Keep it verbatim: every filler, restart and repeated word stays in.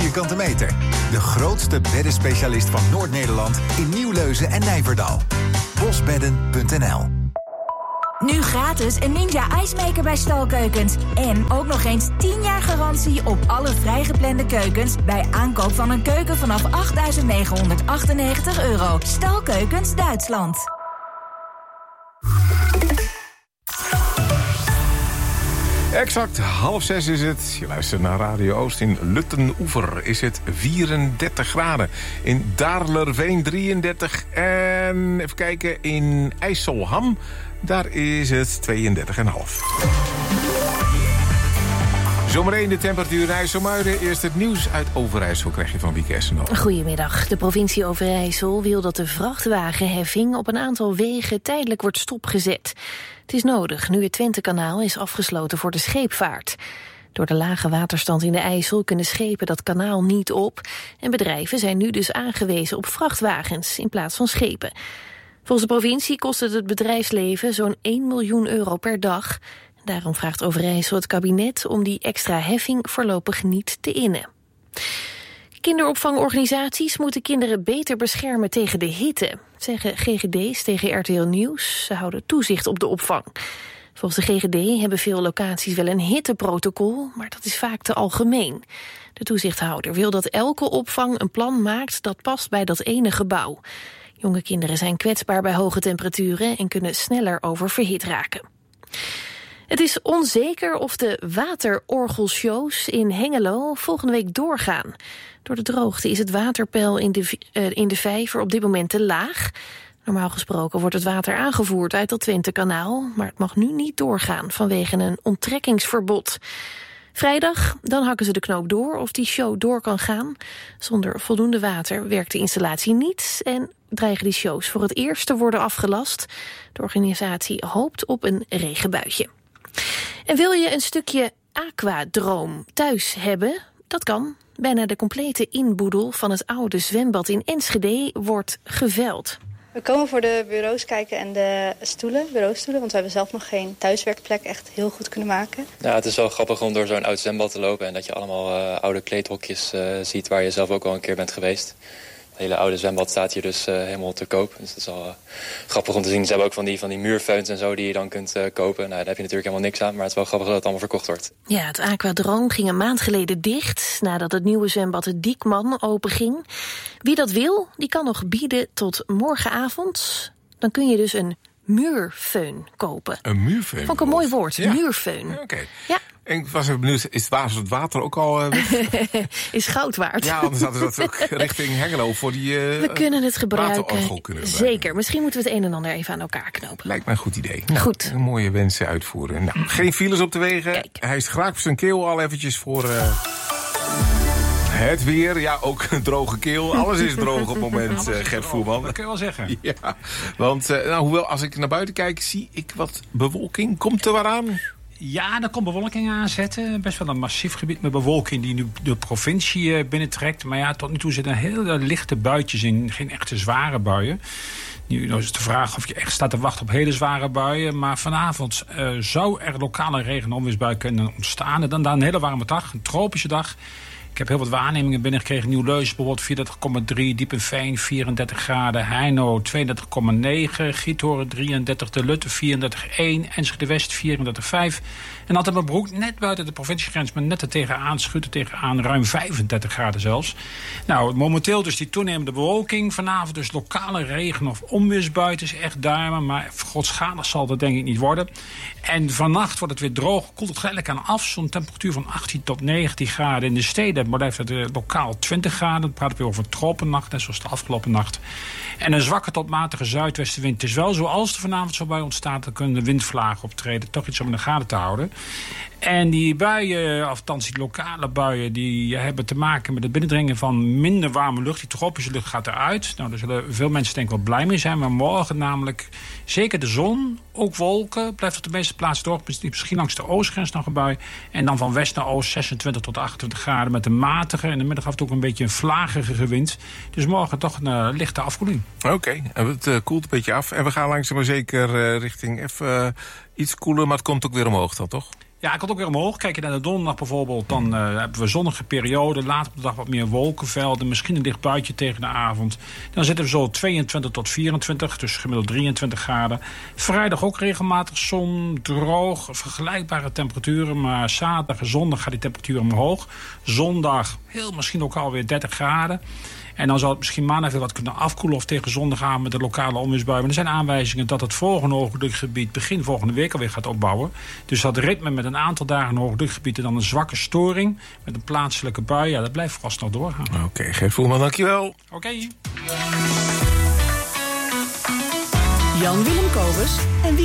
vierkante meter. De grootste beddenspecialist van Noord-Nederland in Nieuwleuzen en Nijverdal. bosbedden punt n l. Nu gratis een Ninja IceMaker bij Stalkeukens. En ook nog eens tien jaar garantie op alle vrijgeplande keukens bij aankoop van een keuken vanaf achtduizend negenhonderdachtennegentig euro. Stalkeukens Duitsland. Exact half zes is het. Je luistert naar Radio Oost. In Luttenoever is het vierendertig graden. In Daarlerveen drieëndertig. En even kijken, in IJsselham, daar is het tweeëndertig komma vijf. Zometeen de temperatuur in IJsselmuiden. Eerst het nieuws uit Overijssel krijg je van Wieke Essenal. Goedemiddag. De provincie Overijssel wil dat de vrachtwagenheffing op een aantal wegen tijdelijk wordt stopgezet. Het is nodig nu het Twentekanaal is afgesloten voor de scheepvaart. Door de lage waterstand in de IJssel kunnen schepen dat kanaal niet op. En bedrijven zijn nu dus aangewezen op vrachtwagens in plaats van schepen. Volgens de provincie kost het het bedrijfsleven zo'n één miljoen euro per dag. Daarom vraagt Overijssel het kabinet om die extra heffing voorlopig niet te innen. Kinderopvangorganisaties moeten kinderen beter beschermen tegen de hitte, zeggen G G D's tegen R T L Nieuws. Ze houden toezicht op de opvang. Volgens de G G D hebben veel locaties wel een hitteprotocol, maar dat is vaak te algemeen. De toezichthouder wil dat elke opvang een plan maakt dat past bij dat ene gebouw. Jonge kinderen zijn kwetsbaar bij hoge temperaturen en kunnen sneller oververhit raken. Het is onzeker of de waterorgelshows in Hengelo volgende week doorgaan. Door de droogte is het waterpeil in de, uh, in de vijver op dit moment te laag. Normaal gesproken wordt het water aangevoerd uit het Twentekanaal, maar het mag nu niet doorgaan vanwege een onttrekkingsverbod. Vrijdag, dan hakken ze de knoop door of die show door kan gaan. Zonder voldoende water werkt de installatie niet en dreigen die shows voor het eerst te worden afgelast. De organisatie hoopt op een regenbuitje. En wil je een stukje aquadroom thuis hebben? Dat kan. Bijna de complete inboedel van het oude zwembad in Enschede wordt geveld. We komen voor de bureaus kijken en de stoelen, bureaustoelen, want we hebben zelf nog geen thuiswerkplek echt heel goed kunnen maken. Ja, het is wel grappig om door zo'n oud zwembad te lopen en dat je allemaal uh, oude kleedhokjes uh, ziet waar je zelf ook al een keer bent geweest. Het hele oude zwembad staat hier dus uh, helemaal te koop. Dus dat is wel uh, grappig om te zien. Ze hebben ook van die, van die muurfeuns en zo die je dan kunt uh, kopen. Nou, daar heb je natuurlijk helemaal niks aan, maar het is wel grappig dat het allemaal verkocht wordt. Ja, het Aquadroom ging een maand geleden dicht nadat het nieuwe zwembad het Diekman openging. Wie dat wil, die kan nog bieden tot morgenavond. Dan kun je dus een muurfeun kopen. Een muurfeun? Vond ik een mooi woord, ja. Muurfeun. Oké. Okay. Ja. En ik was even benieuwd, is het water ook al uh, weg? Is goud waard. Ja, anders hadden ze dat ook richting Hengelo voor die uh, we kunnen het gebruiken. Kunnen Zeker. Misschien moeten we het een en ander even aan elkaar knopen. Lijkt mij een goed idee. Nou, goed. Een mooie wensen uitvoeren. Nou, geen files op de wegen. Kijk. Hij is graag op zijn keel al eventjes voor... Uh, het weer, ja, ook een droge keel. Alles is droog op het moment, uh, Gert Voerman. Dat kun je wel zeggen. Ja, want uh, nou, hoewel als ik naar buiten kijk, zie ik wat bewolking. Komt er wat aan? Ja, er komt bewolking aanzetten. Best wel een massief gebied met bewolking die nu de provincie binnentrekt. Maar ja, tot nu toe zitten hele lichte buitjes in. Geen echte zware buien. Nu is het de vraag of je echt staat te wachten op hele zware buien. Maar vanavond uh, zou er lokale regen- en onweersbuien kunnen ontstaan. En dan, dan een hele warme dag, een tropische dag. Ik heb heel wat waarnemingen binnengekregen. Nieuw-Leuzen bijvoorbeeld vierendertig komma drie, Diepenveen vierendertig graden, Heino tweeëndertig komma negen, Giethoorn drieëndertig, De Lutte vierendertig komma één, Enschede West vierendertig komma vijf. En Attenborough net buiten de provinciegrens, maar net er tegenaan schutten, tegenaan ruim vijfendertig graden zelfs. Nou, momenteel dus die toenemende bewolking. Vanavond dus lokale regen- of onweersbuien. is echt daar, maar grootschalig zal dat denk ik niet worden. En vannacht wordt het weer droog, koelt het geleidelijk aan af. Zo'n temperatuur van achttien tot negentien graden in de steden. Maar blijft het uh, lokaal twintig graden. Dan praten we weer over tropennacht, net zoals de afgelopen nacht. En een zwakke tot matige zuidwestenwind. Het is wel zo, als er vanavond zo bij ontstaat, dan kunnen de windvlagen optreden. Toch iets om in de gaten te houden. En die buien, althans die lokale buien, die hebben te maken met het binnendringen van minder warme lucht. Die tropische lucht gaat eruit. Nou, daar zullen veel mensen denk ik wel blij mee zijn. Maar morgen namelijk zeker de zon, ook wolken. Blijft op de meeste plaatsen door. Misschien langs de oostgrens nog een bui. En dan van west naar oost zesentwintig tot achtentwintig graden met een matige. En de middag af en toe ook een beetje een vlagerige wind. Dus morgen toch een uh, lichte afkoeling. Oké, okay. Het uh, koelt een beetje af. En we gaan langzaam maar zeker uh, richting even uh, iets koeler. Maar het komt ook weer omhoog dan, toch? Ja, ik kan ook weer omhoog. Kijk je naar de donderdag bijvoorbeeld, dan uh, hebben we zonnige periode. Later op de dag wat meer wolkenvelden. Misschien een licht buitje tegen de avond. Dan zitten we zo tweeëntwintig tot vierentwintig, dus gemiddeld drieëntwintig graden. Vrijdag ook regelmatig zon, droog, vergelijkbare temperaturen. Maar zaterdag en zondag gaat die temperatuur omhoog. Zondag heel misschien ook alweer dertig graden. En dan zou het misschien maandag weer wat kunnen afkoelen of tegen zondag aan met de lokale onweersbui. Maar er zijn aanwijzingen dat het volgende hoogdrukgebied begin volgende week alweer gaat opbouwen. Dus dat ritme met een aantal dagen hoogdrukgebied en dan een zwakke storing met een plaatselijke bui, ja, dat blijft vast nog doorgaan. Oké, okay, Gert Voerman, dankjewel. Oké. Okay. Jan Willem Kobus en wie